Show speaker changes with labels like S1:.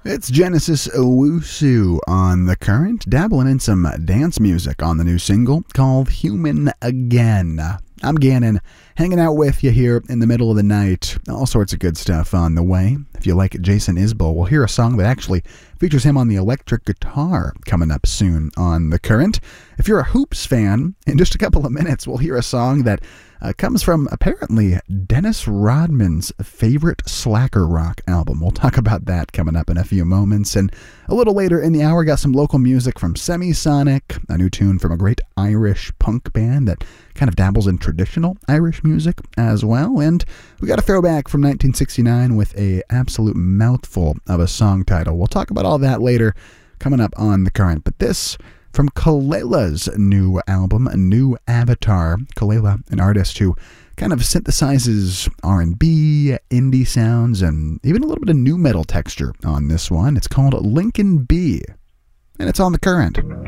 S1: It's Genesis Owusu on The Current, dabbling in some dance music on the new single called Human Again. I'm Gannon, hanging out with you here in the middle of the night. All sorts of good stuff on the way. If you like Jason Isbell, we'll hear a song that actually features him on the electric guitar coming up soon on The Current. If you're a Hoops fan, in just a couple of minutes, we'll hear a song that comes from apparently Dennis Rodman's favorite slacker rock album. We'll talk about that coming up in a few moments. And a little later in the hour, got some local music from Semisonic, a new tune from a great Irish punk band that kind of dabbles in traditional Irish music as well. And we got a throwback from 1969 with a absolute mouthful of a song title. We'll talk about all that later coming up on The Current. But this from Kalela's new album, New Avatar. Kalela, an artist who kind of synthesizes R&B, indie sounds, and even a little bit of nu metal texture on this one. It's called Lincoln B, and it's on The Current.